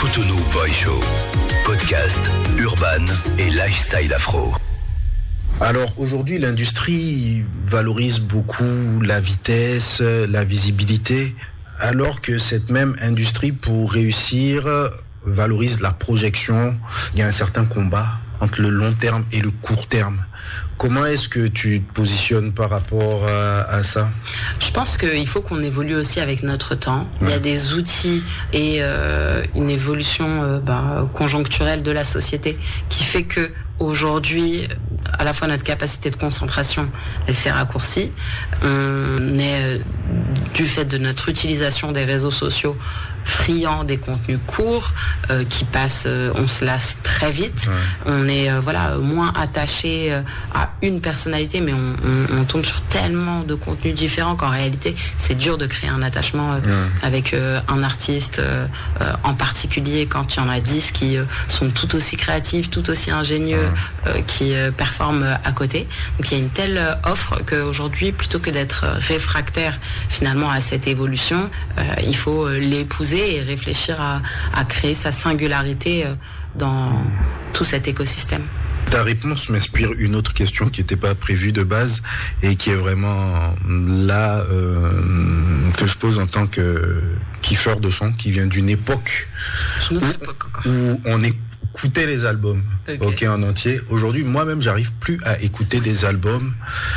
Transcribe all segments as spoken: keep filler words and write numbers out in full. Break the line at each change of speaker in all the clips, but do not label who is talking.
Cotonou Boy Show. Podcast, urban et lifestyle afro.
Alors aujourd'hui, l'industrie valorise beaucoup la vitesse, la visibilité, alors que cette même industrie, pour réussir, valorise la projection. Il y a un certain combat entre le long terme et le court terme. Comment est-ce que tu te positionnes par rapport à, à ça ?
Je pense qu'il faut qu'on évolue aussi avec notre temps. Ouais. Il y a des outils et euh, une évolution euh, bah, conjoncturelle de la société qui fait que aujourd'hui, à la fois notre capacité de concentration, elle s'est raccourcie. On est, du fait de notre utilisation des réseaux sociaux, friand des contenus courts euh, qui passent, euh, on se lasse très vite. Ouais. On est euh, voilà moins attaché euh, à une personnalité, mais on, on, on tombe sur tellement de contenus différents qu'en réalité, c'est dur de créer un attachement euh, ouais. avec euh, un artiste euh, euh, en particulier quand il y en a dix qui euh, sont tout aussi créatifs, tout aussi ingénieux, ouais. euh, qui euh, performent à côté. Donc il y a une telle euh, offre qu'aujourd'hui, plutôt que d'être réfractaire finalement à cette évolution, euh, il faut euh, l'épouser et réfléchir à, à créer sa singularité dans tout cet écosystème.
Ta réponse m'inspire une autre question qui n'était pas prévue de base et qui est vraiment là euh, que je pose en tant que kiffeur de son, qui vient d'une époque où, où on écoutait les albums okay. ok en entier. Aujourd'hui, moi-même, j'arrive plus à écouter des albums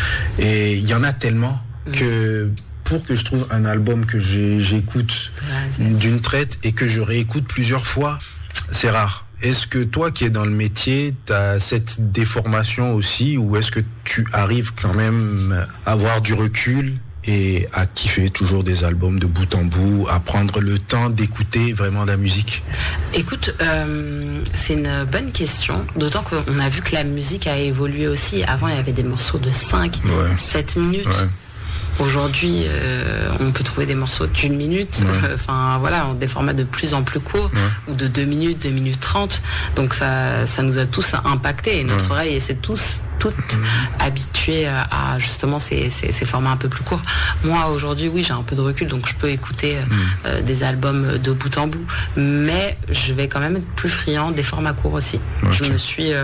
et il y en a tellement mmh. que pour que je trouve un album que j'ai, j'écoute ouais, d'une traite et que je réécoute plusieurs fois, c'est rare. Est-ce que toi qui es dans le métier, t'as cette déformation aussi, ou est-ce que tu arrives quand même à avoir du recul et à kiffer toujours des albums de bout en bout, à prendre le temps d'écouter vraiment de la musique ?
Écoute, euh, c'est une bonne question, d'autant qu'on a vu que la musique a évolué aussi. Avant, il y avait des morceaux de cinq, ouais. sept minutes. Ouais. Aujourd'hui, euh, on peut trouver des morceaux d'une minute, ouais. enfin voilà, des formats de plus en plus courts, ouais. ou de deux minutes, deux minutes trente. Donc ça, ça nous a tous impactés. Et notre ouais. oreille, et c'est tous, toutes mmh. habituées à justement ces, ces, ces formats un peu plus courts. Moi, aujourd'hui, oui, j'ai un peu de recul, donc je peux écouter mmh. euh, des albums de bout en bout. Mais je vais quand même être plus friand des formats courts aussi. Okay. Je me suis euh,